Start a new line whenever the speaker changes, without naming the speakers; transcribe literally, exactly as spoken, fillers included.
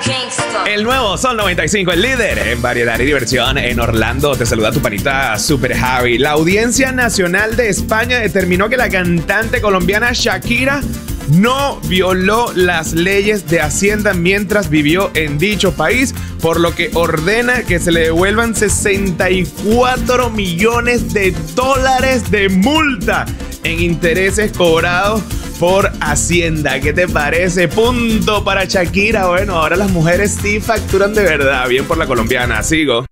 El nuevo Sol noventa y cinco, el líder en variedad y diversión en Orlando. Te saluda tu panita Super Javi. La Audiencia Nacional de España determinó que la cantante colombiana Shakira no violó las leyes de Hacienda mientras vivió en dicho país, por lo que ordena que se le devuelvan sesenta y cuatro millones de dólares de multa en intereses cobrados por Hacienda. ¿Qué te parece? Punto para Shakira. Bueno, ahora las mujeres sí facturan de verdad. Bien por la colombiana. Sigo.